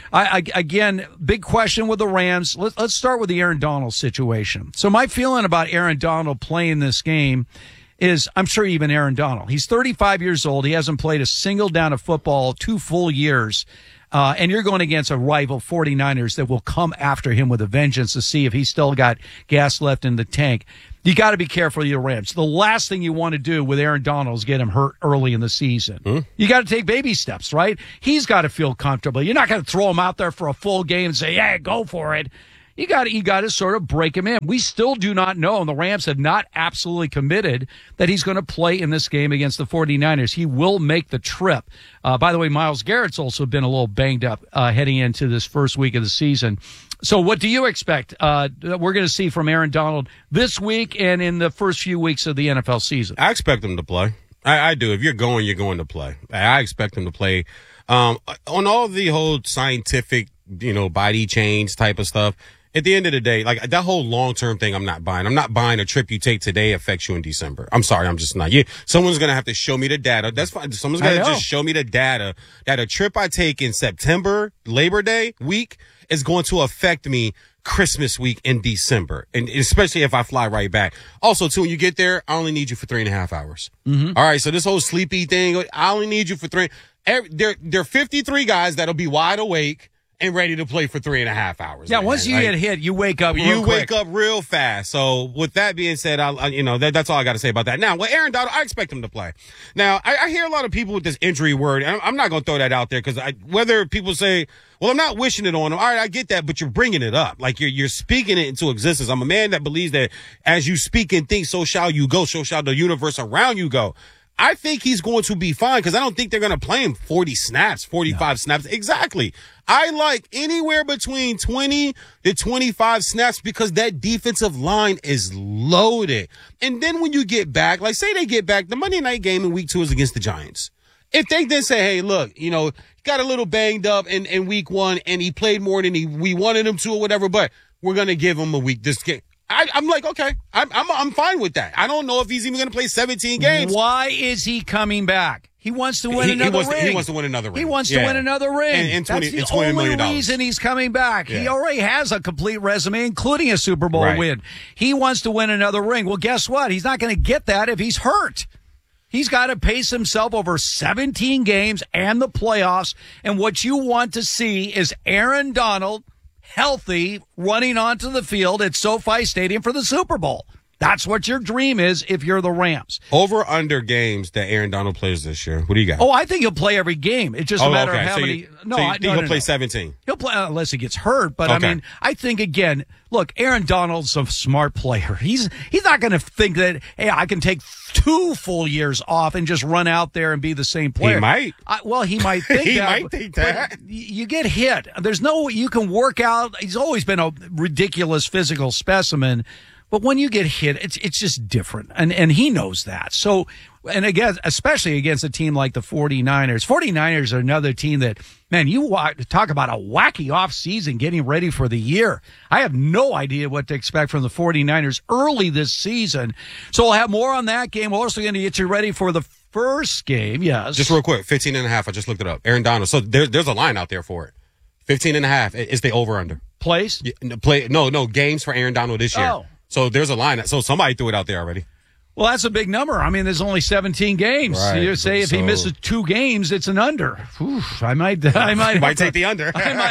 again, big question with the Rams. Let's start with the Aaron Donald situation. So my feeling about Aaron Donald playing this game is, I'm sure even Aaron Donald, he's 35 years old. He hasn't played a single down of football 2 full years. And you're going against a rival 49ers that will come after him with a vengeance to see if he's still got gas left in the tank. You got to be careful, your Rams. The last thing you want to do with Aaron Donald is get him hurt early in the season. You got to take baby steps, right? He's got to feel comfortable. You're not going to throw him out there for a full game and say, yeah, go for it. You got to sort of break him in. We still do not know, and the Rams have not absolutely committed that he's going to play in this game against the 49ers. He will make the trip. By the way, Myles Garrett's also been a little banged up heading into this first week of the season. So what do you expect we're going to see from Aaron Donald this week and in the first few weeks of the NFL season? I expect him to play. I do. If you're going to play. I expect him to play. On all the whole scientific, body change type of stuff, at the end of the day, like that whole long-term thing, I'm not buying. I'm not buying a trip you take today affects you in December. I'm sorry. I'm just not. Someone's going to have to show me the data. That's fine. Someone's going to just show me the data that a trip I take in September, Labor Day week, is going to affect me Christmas week in December. And especially if I fly right back. Also, too, when you get there, I only need you for 3.5 hours. All right. So this whole sleepy thing, I only need you for there are 53 guys that'll be wide awake and ready to play for 3.5 hours. Yeah, once you get hit, you wake up real quick. Wake up real fast. So with that being said, that's all I got to say about that. Now, with Aaron Donald, I expect him to play. Now, I hear a lot of people with this injury word, and I'm not going to throw that out there because whether people say, well, I'm not wishing it on him. All right, I get that, but you're bringing it up. Like you're speaking it into existence. I'm a man that believes that as you speak and think, so shall you go, so shall the universe around you go. I think he's going to be fine because I don't think they're going to play him 40 snaps, 45 snaps. Exactly. I like anywhere between 20 to 25 snaps because that defensive line is loaded. And then when you get back, like say they get back, the Monday night game in week 2 is against the Giants. If they then say, hey, look, he got a little banged up in week 1 and he played more than we wanted him to or whatever, but we're going to give him a week this game. I'm like, okay, I'm fine with that. I don't know if he's even going to play 17 games. Why is he coming back? He wants to win another ring. He wants to win another ring. He wants to win another ring. That's the only reason he's coming back. Yeah. He already has a complete resume, including a Super Bowl win. He wants to win another ring. Well, guess what? He's not going to get that if he's hurt. He's got to pace himself over 17 games and the playoffs. And what you want to see is Aaron Donald healthy, running onto the field at SoFi Stadium for the Super Bowl. That's what your dream is if you're the Rams. Over under games that Aaron Donald plays this year. What do you got? Oh, I think he'll play every game. It's just a matter of how many. He'll play 17. He'll play unless he gets hurt. But I mean, I think again, look, Aaron Donald's a smart player. He's not going to think that, hey, I can take 2 full years off and just run out there and be the same player. He might. He might think he that. Might think that. You get hit. There's no you can work out. He's always been a ridiculous physical specimen. But when you get hit, it's just different. And he knows that. So, and again, especially against a team like the 49ers. 49ers are another team that, man, you talk about a wacky offseason getting ready for the year. I have no idea what to expect from the 49ers early this season. So we'll have more on that game. We're also going to get you ready for the first game. Yes. Just real quick, 15.5. I just looked it up. Aaron Donald. So there's a line out there for it. 15.5 is the over-under. Plays? No, games for Aaron Donald this year. Oh. So there's a line. So somebody threw it out there already. Well, that's a big number. I mean, there's only 17 games. Right. You say if he misses 2 games, it's an under. Oof, I might take the under.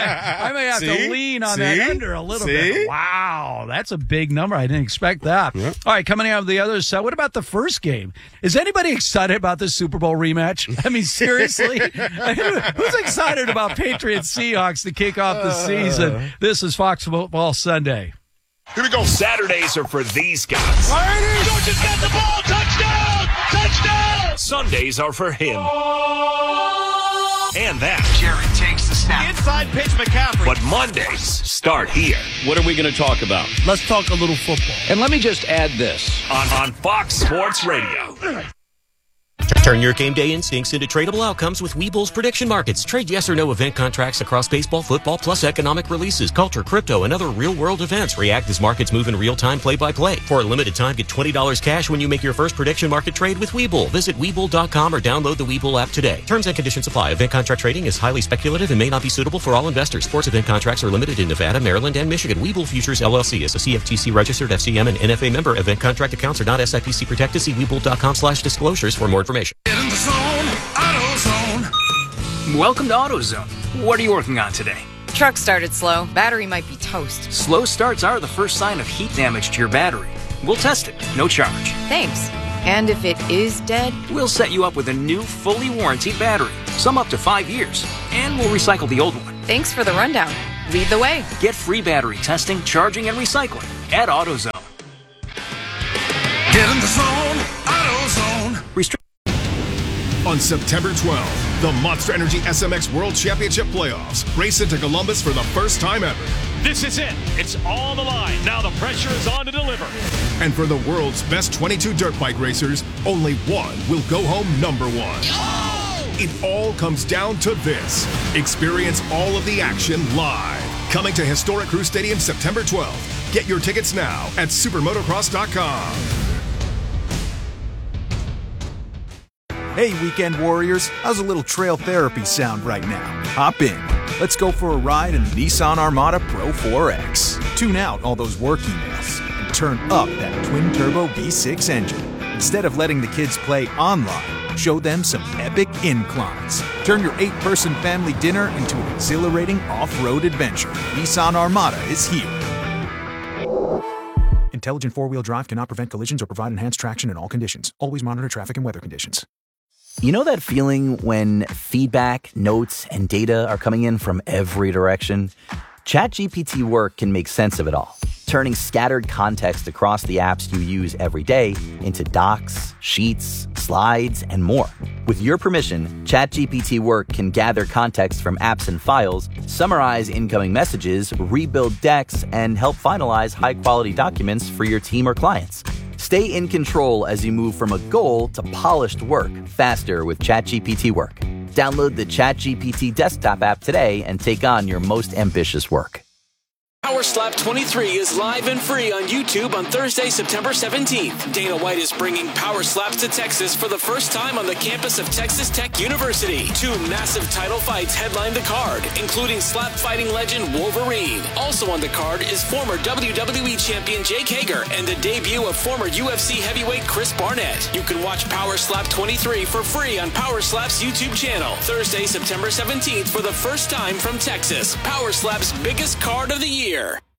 I may have to lean on that under a little bit. Wow, that's a big number. I didn't expect that. Yep. All right, coming out of the other side, what about the first game? Is anybody excited about this Super Bowl rematch? I mean, seriously? Who's excited about Patriots Seahawks to kick off the season? This is Fox Football Sunday. Here we go. Saturdays are for these guys. George has got the ball. Touchdown! Touchdown! Sundays are for him. And that. Jerry takes the snap. Inside pitch, McCaffrey. But Mondays start here. What are we going to talk about? Let's talk a little football. And let me just add this. On Fox Sports Radio. Turn your game day instincts into tradable outcomes with Webull's prediction markets. Trade yes or no event contracts across baseball, football, plus economic releases, culture, crypto, and other real-world events. React as markets move in real-time, play-by-play. For a limited time, get $20 cash when you make your first prediction market trade with Webull. Visit Webull.com or download the Webull app today. Terms and conditions apply. Event contract trading is highly speculative and may not be suitable for all investors. Sports event contracts are limited in Nevada, Maryland, and Michigan. Webull Futures LLC is a CFTC registered FCM and NFA member. Event contract accounts are not SIPC protected. See Webull.com/disclosures for more information. Welcome to AutoZone. What are you working on today? Truck started slow. Battery might be toast. Slow starts are the first sign of heat damage to your battery. We'll test it, no charge. Thanks. And if it is dead? We'll set you up with a new, fully warranted battery. Some up to 5 years. And we'll recycle the old one. Thanks for the rundown. Lead the way. Get free battery testing, charging, and recycling at AutoZone. Get in the zone, AutoZone. On September 12th, the Monster Energy SMX World Championship Playoffs race into Columbus for the first time ever. This is it. It's all on the line. Now the pressure is on to deliver. And for the world's best 22 dirt bike racers, only one will go home number one. It all comes down to this. Experience all of the action live. Coming to historic Crew Stadium September 12th. Get your tickets now at supermotocross.com. Hey, weekend warriors, how's a little trail therapy sound right now? Hop in. Let's go for a ride in the Nissan Armada Pro 4X. Tune out all those work emails and turn up that twin-turbo V6 engine. Instead of letting the kids play online, show them some epic inclines. Turn your 8-person family dinner into an exhilarating off-road adventure. Nissan Armada is here. Intelligent four-wheel drive cannot prevent collisions or provide enhanced traction in all conditions. Always monitor traffic and weather conditions. You know that feeling when feedback, notes, and data are coming in from every direction? ChatGPT Work can make sense of it all, turning scattered context across the apps you use every day into docs, sheets, slides, and more. With your permission, ChatGPT Work can gather context from apps and files, summarize incoming messages, rebuild decks, and help finalize high-quality documents for your team or clients. Stay in control as you move from a goal to polished work faster with ChatGPT Work. Download the ChatGPT desktop app today and take on your most ambitious work. Power Slap 23 is live and free on YouTube on Thursday, September 17th. Dana White is bringing Power Slaps to Texas for the first time on the campus of Texas Tech University. 2 massive title fights headline the card, including slap fighting legend Wolverine. Also on the card is former WWE champion Jake Hager and the debut of former UFC heavyweight Chris Barnett. You can watch Power Slap 23 for free on Power Slap's YouTube channel. Thursday, September 17th for the first time from Texas. Power Slap's biggest card of the year.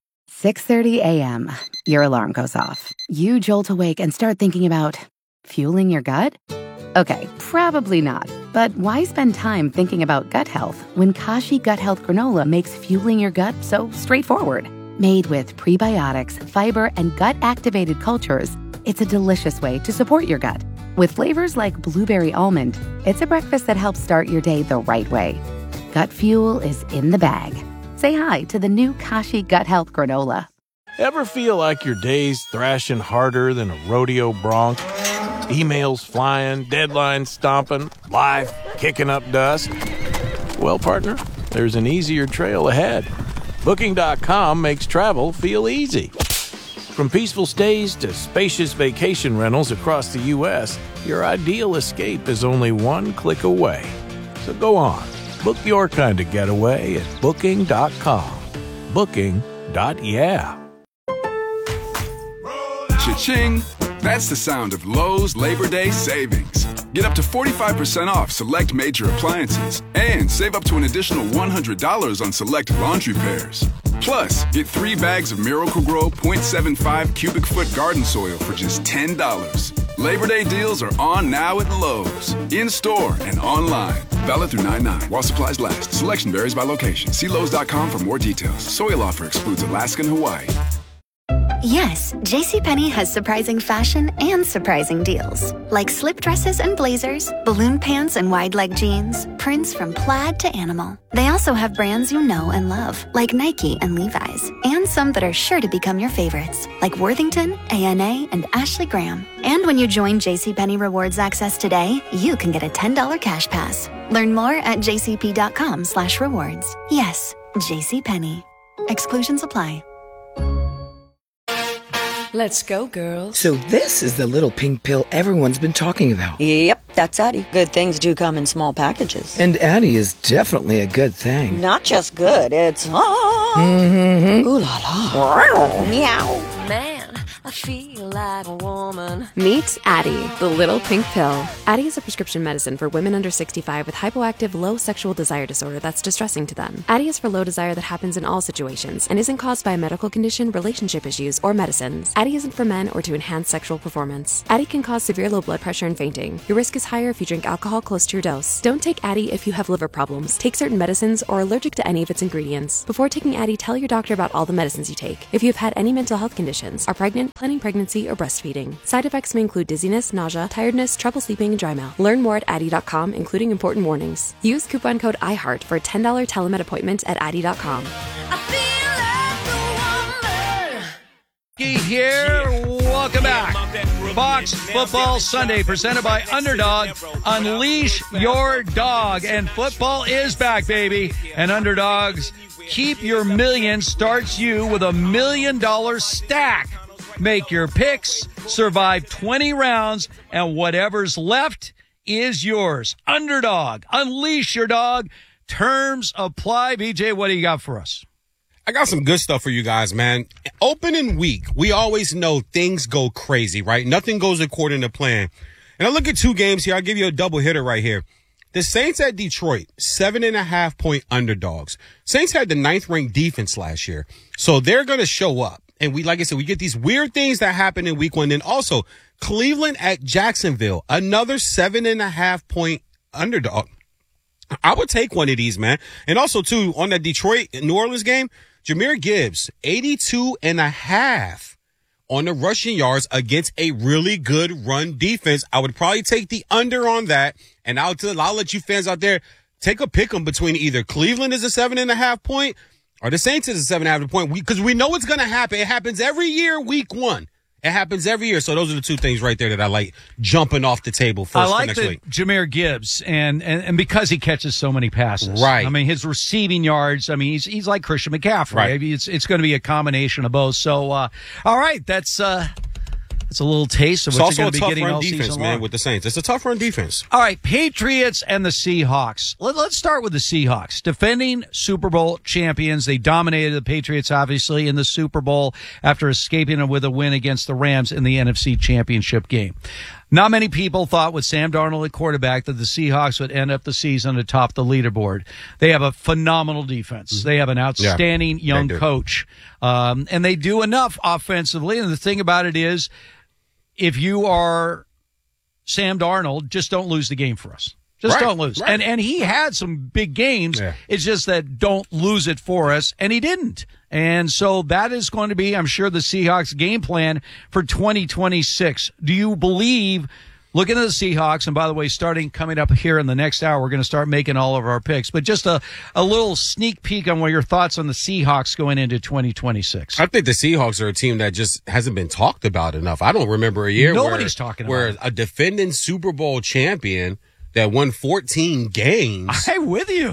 6:30 a.m. Your alarm goes off. You jolt awake and start thinking about fueling your gut? Okay, probably not. But why spend time thinking about gut health when Kashi Gut Health Granola makes fueling your gut so straightforward? Made with prebiotics, fiber, and gut-activated cultures, it's a delicious way to support your gut. With flavors like blueberry almond, it's a breakfast that helps start your day the right way. Gut fuel is in the bag. Say hi to the new Kashi Gut Health Granola. Ever feel like your day's thrashing harder than a rodeo bronc? Emails flying, deadlines stomping, life kicking up dust? Well, partner, there's an easier trail ahead. Booking.com makes travel feel easy. From peaceful stays to spacious vacation rentals across the U.S., your ideal escape is only one click away. So go on. Book your kind of getaway at Booking.com. Booking.yeah. Cha-ching! That's the sound of Lowe's Labor Day savings. Get up to 45% off select major appliances and save up to an additional $100 on select laundry pairs. Plus, get 3 bags of Miracle-Gro 0.75 cubic foot garden soil for just $10. Labor Day deals are on now at Lowe's, in-store and online. Valid through 9/9 while supplies last. Selection varies by location. See Lowe's.com for more details. Soil offer excludes Alaska and Hawaii. Yes, JCPenney has surprising fashion and surprising deals. Like slip dresses and blazers, balloon pants and wide leg jeans, prints from plaid to animal. They also have brands you know and love, like Nike and Levi's, and some that are sure to become your favorites, like Worthington, A&A, and Ashley Graham. And when you join JCPenney Rewards Access today, you can get a $10 cash pass. Learn more at jcp.com/rewards. Yes, JCPenney. Exclusions apply. Let's go, girls. So this is the little pink pill everyone's been talking about. Yep, that's Addie. Good things do come in small packages. And Addie is definitely a good thing. Not just good, it's... Ooh la la. Meow. Man, I feel like a woman. Meet Addie, the little pink pill. Addie is a prescription medicine for women under 65 with hypoactive low sexual desire disorder that's distressing to them. Addie is for low desire that happens in all situations and isn't caused by a medical condition, relationship issues, or medicines. Addie isn't for men or to enhance sexual performance. Addie can cause severe low blood pressure and fainting. Your risk is higher if you drink alcohol close to your dose. Don't take Addie if you have liver problems, take certain medicines, or are allergic to any of its ingredients. Before taking Addie, tell your doctor about all the medicines you take. If you have had any mental health conditions, are pregnant, planning pregnancy, or breastfeeding. Side effects may include dizziness, nausea, tiredness, trouble sleeping, and dry mouth. Learn more at Addie.com, including important warnings. Use coupon code IHEART for a $10 telemed appointment at Addie.com. Here, welcome back. Fox Football Sunday, presented by Underdog. Unleash your dog, and football is back, baby. And Underdogs, Keep Your Million starts you with $1 million stack. Make your picks, survive 20 rounds, and whatever's left is yours. Underdog, unleash your dog. Terms apply. BJ, what do you got for us? I got some good stuff for you guys, man. Opening week, we always know things go crazy, right? Nothing goes according to plan. And I look at two games here. I'll give you a double hitter right here. The Saints at Detroit, 7.5-point underdogs. Saints had the 9th ranked defense last year. So they're going to show up. And we, like I said, we get these weird things that happen in week one. Then also Cleveland at Jacksonville, another 7.5-point underdog. I would take one of these, man. And also too, on that Detroit New Orleans game, Jahmyr Gibbs, 82.5 on the rushing yards against a really good run defense. I would probably take the under on that. And I'll let you fans out there take a pick 'em between either Cleveland is a 7.5-point or the Saints is a 7.5-point, because we know it's going to happen. It happens every year, week one. It happens every year. So those are the two things right there that I like jumping off the table first. I like for next week. Jahmyr Gibbs, and because he catches so many passes. Right. I mean, his receiving yards, I mean, he's like Christian McCaffrey. Right. I mean, it's going to be a combination of both. So, all right, that's a little taste of what you're going to be getting all season long. It's also a tough run defense, man, with the Saints. It's a tough run defense. All right, Patriots and the Seahawks. Let's start with the Seahawks. Defending Super Bowl champions. They dominated the Patriots, obviously, in the Super Bowl after escaping with a win against the Rams in the NFC Championship game. Not many people thought with Sam Darnold at quarterback that the Seahawks would end up the season atop the leaderboard. They have a phenomenal defense. They have an outstanding young coach. And they do enough offensively. And the thing about it is, if you are Sam Darnold, just don't lose the game for us. Just don't lose. Right. And he had some big games. Yeah. It's just that don't lose it for us. And he didn't. And so that is going to be, I'm sure, the Seahawks game plan for 2026. Do you believe, looking at the Seahawks, and by the way, coming up here in the next hour, we're going to start making all of our picks, but just a little sneak peek on what your thoughts on the Seahawks going into 2026. I think the Seahawks are a team that just hasn't been talked about enough. I don't remember a year where a defending Super Bowl champion that won 14 games. I'm with you.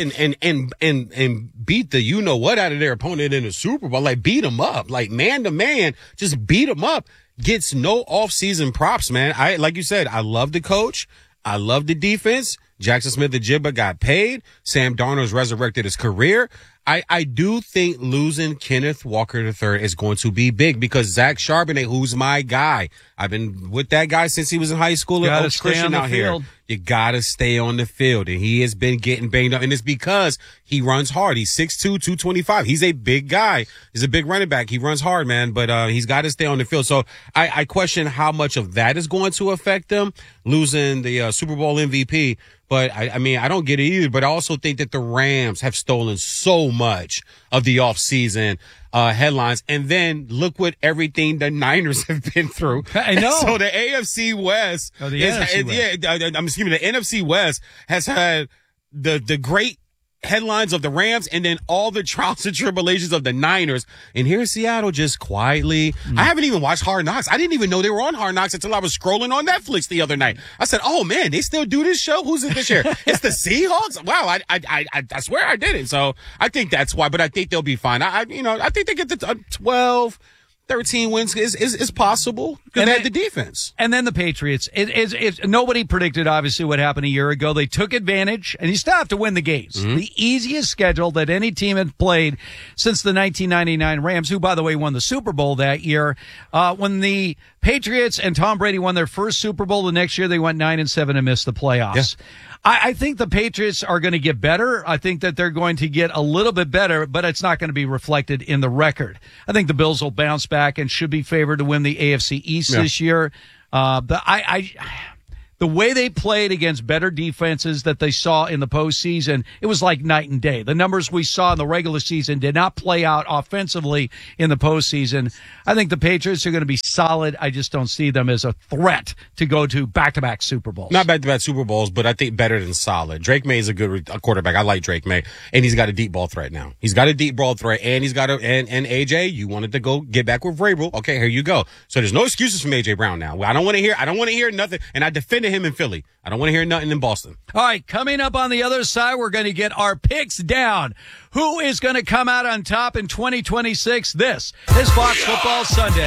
And beat the you-know-what out of their opponent in the Super Bowl. Like, beat them up. Like, man-to-man, just beat them up. Gets no off-season props, man. Like you said, I love the coach. I love the defense. Jackson Smith-Njigba got paid. Sam Darnold's resurrected his career. I do think losing Kenneth Walker III is going to be big, because Zach Charbonnet, who's my guy, I've been with that guy since he was in high school at Oaks Christian out here. You gotta stay on the field, and he has been getting banged up, and it's because he runs hard. He's 6'2", 225. He's a big guy. He's a big running back. He runs hard, man, but he's got to stay on the field. So I question how much of that is going to affect them losing the Super Bowl MVP. But I mean, I don't get it either. But I also think that the Rams have stolen so much of the offseason headlines. And then look what everything the Niners have been through. I know. So the AFC West, NFC West. the NFC West has had the great headlines of the Rams and then all the trials and tribulations of the Niners. And here's Seattle just quietly. I haven't even watched Hard Knocks. I didn't even know they were on Hard Knocks until I was scrolling on Netflix the other night. I said, oh man, they still do this show? Who's it this year? It's the Seahawks? Wow, I swear I didn't. So I think that's why, but I think they'll be fine. I think they get the 12, 13 wins is possible because they had the defense. And then the Patriots. Nobody predicted, obviously, what happened a year ago. They took advantage, and you still have to win the games. Mm-hmm. The easiest schedule that any team had played since the 1999 Rams, who, by the way, won the Super Bowl that year. When the Patriots and Tom Brady won their first Super Bowl, the next year they went 9-7 and missed the playoffs. Yeah. I think the Patriots are going to get better. I think that they're going to get a little bit better, but it's not going to be reflected in the record. I think the Bills will bounce back and should be favored to win the AFC East this year. But the way they played against better defenses that they saw in the postseason, it was like night and day. The numbers we saw in the regular season did not play out offensively in the postseason. I think the Patriots are going to be solid. I just don't see them as a threat to go to back-to-back Super Bowls. Not back-to-back Super Bowls, but I think better than solid. Drake May is a good quarterback. I like Drake May, and he's got a deep ball threat now. He's got a deep ball threat, and he's got and AJ, you wanted to go get back with Vrabel. Okay, here you go. So there's no excuses from AJ Brown now. I don't want to hear nothing, and I defended him in Philly. I don't want to hear nothing in Boston. All right, coming up on the other side, we're going to get our picks down. Who is going to come out on top in 2026? This is Fox Football Sunday.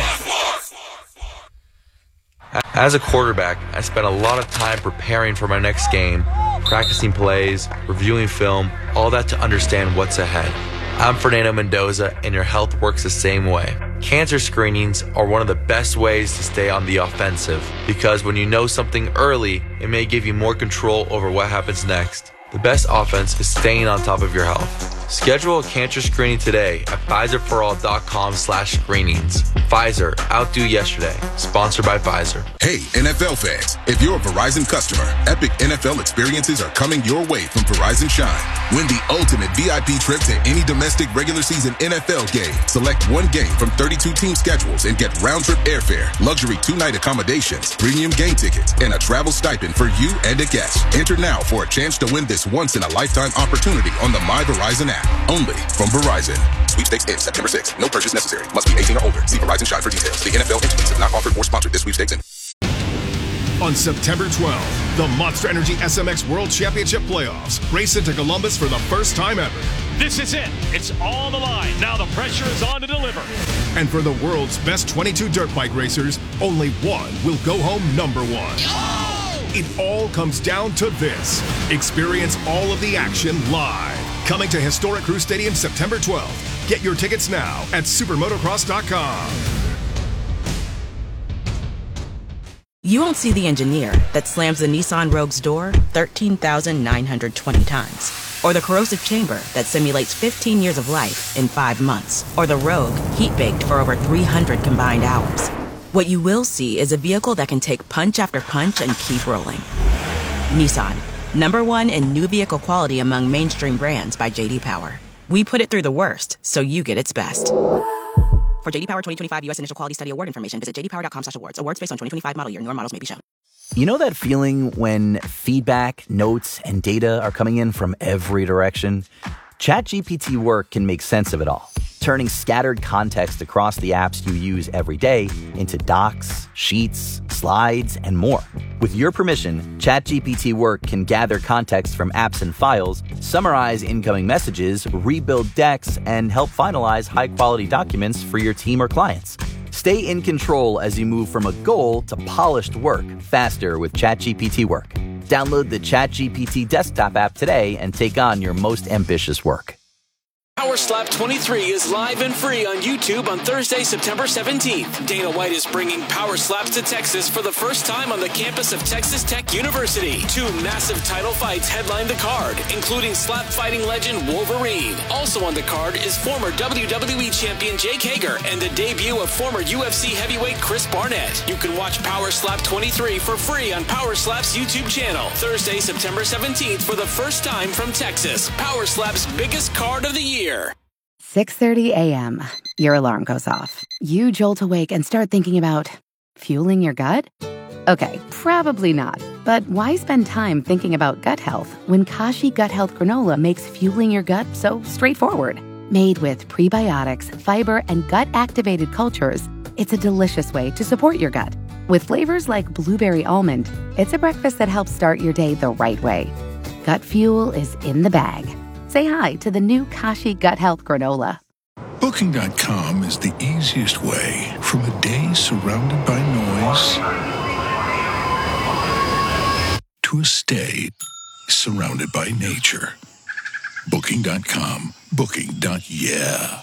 As a quarterback, I spent a lot of time preparing for my next game, practicing plays, reviewing film, all that to understand what's ahead. I'm Fernando Mendoza, and your health works the same way. Cancer screenings are one of the best ways to stay on the offensive because when you know something early, it may give you more control over what happens next. The best offense is staying on top of your health. Schedule a cancer screening today at PfizerForAll.com/screenings. Pfizer, outdo yesterday. Sponsored by Pfizer. Hey, NFL fans. If you're a Verizon customer, epic NFL experiences are coming your way from Verizon Shine. Win the ultimate VIP trip to any domestic regular season NFL game. Select one game from 32 team schedules and get round-trip airfare, luxury 2-night accommodations, premium game tickets, and a travel stipend for you and a guest. Enter now for a chance to win this once-in-a-lifetime opportunity on the My Verizon app. Only from Verizon. Sweepstakes ends September 6th. No purchase necessary. Must be 18 or older. See Verizon Shine for details. The NFL entities have not offered or sponsored this sweepstakes. On September 12th, the Monster Energy SMX World Championship Playoffs race into Columbus for the first time ever. This is it. It's on the line. Now the pressure is on to deliver. And for the world's best 22 dirt bike racers, only one will go home number one. It all comes down to this. Experience all of the action live. Coming to historic Crew Stadium September 12th. Get your tickets now at supermotocross.com. You won't see the engineer that slams the Nissan Rogue's door 13,920 times. Or the corrosive chamber that simulates 15 years of life in 5 months. Or the Rogue heat-baked for over 300 combined hours. What you will see is a vehicle that can take punch after punch and keep rolling. Nissan, #1 in new vehicle quality among mainstream brands by J.D. Power. We put it through the worst, so you get its best. For J.D. Power 2025 U.S. Initial Quality Study Award information, visit jdpower.com/awards. Awards based on 2025 model year. Newer models may be shown. You know that feeling when feedback, notes, and data are coming in from every direction? ChatGPT Work can make sense of it all, turning scattered context across the apps you use every day into docs, sheets, slides, and more. With your permission, ChatGPT Work can gather context from apps and files, summarize incoming messages, rebuild decks, and help finalize high-quality documents for your team or clients. Stay in control as you move from a goal to polished work faster with ChatGPT Work. Download the ChatGPT desktop app today and take on your most ambitious work. Power Slap 23 is live and free on YouTube on Thursday, September 17th. Dana White is bringing Power Slaps to Texas for the first time on the campus of Texas Tech University. 2 massive title fights headline the card, including slap fighting legend Wolverine. Also on the card is former WWE champion Jake Hager and the debut of former UFC heavyweight Chris Barnett. You can watch Power Slap 23 for free on Power Slap's YouTube channel. Thursday, September 17th for the first time from Texas. Power Slap's biggest card of the year. 6:30 a.m. Your alarm goes off. You jolt awake and start thinking about fueling your gut? Okay, probably not. But why spend time thinking about gut health when Kashi Gut Health Granola makes fueling your gut so straightforward? Made with prebiotics, fiber, and gut-activated cultures, it's a delicious way to support your gut. With flavors like blueberry almond, it's a breakfast that helps start your day the right way. Gut fuel is in the bag. Say hi to the new Kashi Gut Health Granola. Booking.com is the easiest way from a day surrounded by noise to a stay surrounded by nature. Booking.com. Booking.yeah.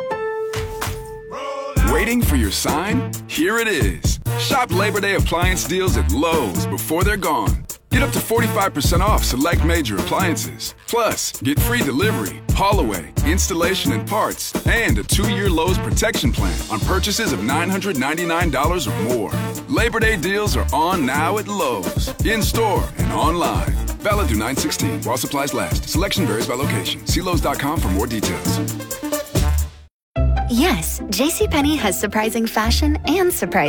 Waiting for your sign? Here it is. Shop Labor Day appliance deals at Lowe's before they're gone. Get up to 45% off select major appliances. Plus, get free delivery, haul away, installation and parts, and a 2-year Lowe's protection plan on purchases of $999 or more. Labor Day deals are on now at Lowe's, in-store and online. Valid through 9/16 while supplies last. Selection varies by location. See Lowe's.com for more details. Yes, JCPenney has surprising fashion and surprising